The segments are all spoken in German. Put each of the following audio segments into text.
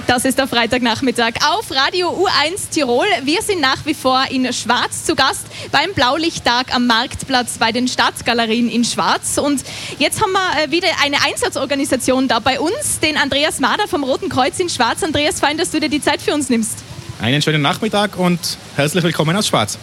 Das ist der Freitagnachmittag auf Radio U1 Tirol. Wir sind nach wie vor in Schwarz zu Gast beim Blaulichttag am Marktplatz bei den Stadtgalerien in Schwarz. Und jetzt haben wir wieder eine Einsatzorganisation da bei uns, den Andreas Mader vom Roten Kreuz in Schwarz. Andreas, fein, dass du dir die Zeit für uns nimmst. Einen schönen Nachmittag und herzlich willkommen aus Schwarz.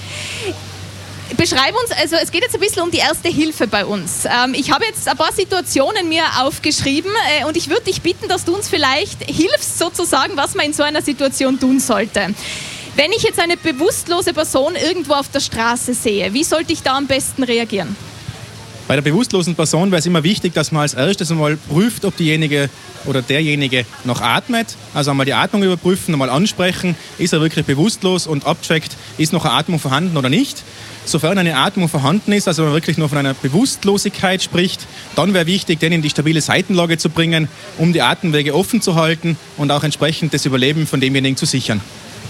Beschreib uns, also es geht jetzt ein bisschen um die Erste Hilfe bei uns. Ich habe jetzt ein paar Situationen mir aufgeschrieben und ich würde dich bitten, dass du uns vielleicht hilfst, sozusagen, was man in so einer Situation tun sollte. Wenn ich jetzt eine bewusstlose Person irgendwo auf der Straße sehe, wie sollte ich da am besten reagieren? Bei der bewusstlosen Person wäre es immer wichtig, dass man als erstes einmal prüft, ob diejenige oder derjenige noch atmet. Also einmal die Atmung überprüfen, einmal ansprechen, ist er wirklich bewusstlos und abcheckt, ist noch eine Atmung vorhanden oder nicht. Sofern eine Atmung vorhanden ist, also man wirklich nur von einer Bewusstlosigkeit spricht, dann wäre wichtig, den in die stabile Seitenlage zu bringen, um die Atemwege offen zu halten und auch entsprechend das Überleben von demjenigen zu sichern.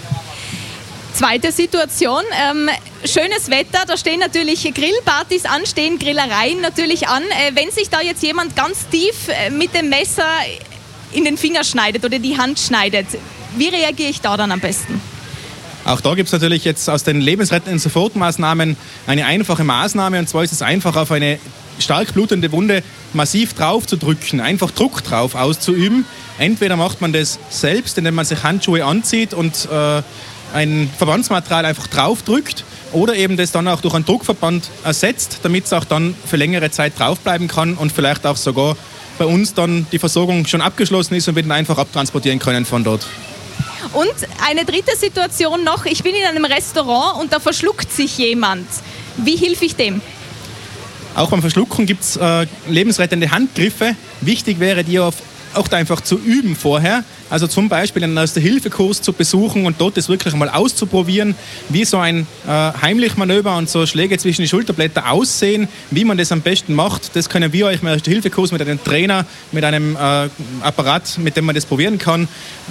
Zweite Situation, schönes Wetter, da stehen natürlich Grillpartys an, stehen Grillereien natürlich an. Wenn sich da jetzt jemand ganz tief mit dem Messer in den Finger schneidet oder die Hand schneidet, wie reagiere ich da dann am besten? Auch da gibt es natürlich jetzt aus den lebensrettenden Sofortmaßnahmen eine einfache Maßnahme, und zwar ist es einfach, auf eine stark blutende Wunde massiv drauf zu drücken, einfach Druck drauf auszuüben. Entweder macht man das selbst, indem man sich Handschuhe anzieht und ein Verbandsmaterial einfach drauf drückt, oder eben das dann auch durch einen Druckverband ersetzt, damit es auch dann für längere Zeit draufbleiben kann und vielleicht auch sogar bei uns dann die Versorgung schon abgeschlossen ist und wir den einfach abtransportieren können von dort. Und eine dritte Situation noch, ich bin in einem Restaurant und da verschluckt sich jemand. Wie helfe ich dem? Auch beim Verschlucken gibt es lebensrettende Handgriffe. Wichtig wäre, die auch da einfach zu üben vorher. Also zum Beispiel einen Erste-Hilfe-Kurs zu besuchen und dort das wirklich mal auszuprobieren, wie so ein Heimlich-Manöver und so Schläge zwischen die Schulterblätter aussehen, wie man das am besten macht. Das können wir euch im Erste-Hilfe-Kurs mit einem Trainer, mit einem Apparat, mit dem man das probieren kann,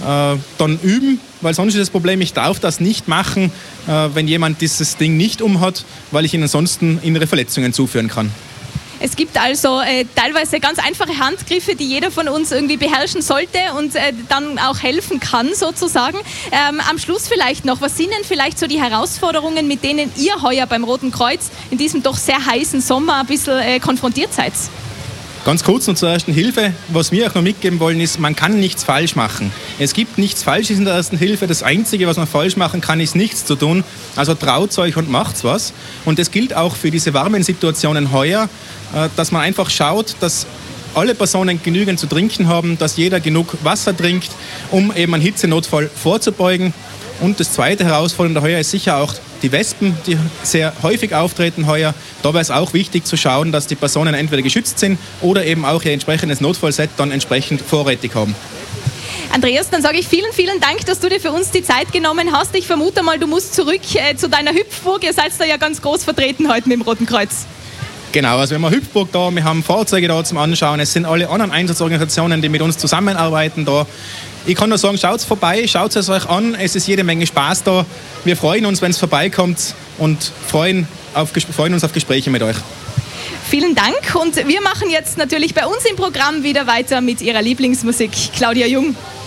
dann üben. Weil sonst ist das Problem, ich darf das nicht machen, wenn jemand dieses Ding nicht umhat, weil ich ihm ansonsten innere Verletzungen zuführen kann. Es gibt also teilweise ganz einfache Handgriffe, die jeder von uns irgendwie beherrschen sollte und dann auch helfen kann sozusagen. Am Schluss vielleicht noch, was sind denn vielleicht so die Herausforderungen, mit denen ihr heuer beim Roten Kreuz in diesem doch sehr heißen Sommer ein bisschen konfrontiert seid? Ganz kurz noch zur Ersten Hilfe. Was wir auch noch mitgeben wollen, ist, man kann nichts falsch machen. Es gibt nichts Falsches in der Ersten Hilfe. Das Einzige, was man falsch machen kann, ist nichts zu tun. Also traut euch und macht's was. Und das gilt auch für diese warmen Situationen heuer, dass man einfach schaut, dass alle Personen genügend zu trinken haben, dass jeder genug Wasser trinkt, um eben einen Hitzenotfall vorzubeugen. Und das zweite Herausforderung heuer ist sicher auch die Wespen, die sehr häufig auftreten heuer. Da wäre es auch wichtig zu schauen, dass die Personen entweder geschützt sind oder eben auch ihr entsprechendes Notfallset dann entsprechend vorrätig haben. Andreas, dann sage ich vielen, vielen Dank, dass du dir für uns die Zeit genommen hast. Ich vermute mal, du musst zurück zu deiner Hüpfburg. Ihr seid da ja ganz groß vertreten heute mit dem Roten Kreuz. Genau, also wir haben eine Hüpfburg da, wir haben Fahrzeuge da zum Anschauen. Es sind alle anderen Einsatzorganisationen, die mit uns zusammenarbeiten da. Ich kann nur sagen, schaut vorbei, schaut es euch an, es ist jede Menge Spaß da. Wir freuen uns, wenn es vorbeikommt und freuen uns auf Gespräche mit euch. Vielen Dank und wir machen jetzt natürlich bei uns im Programm wieder weiter mit ihrer Lieblingsmusik, Claudia Jung.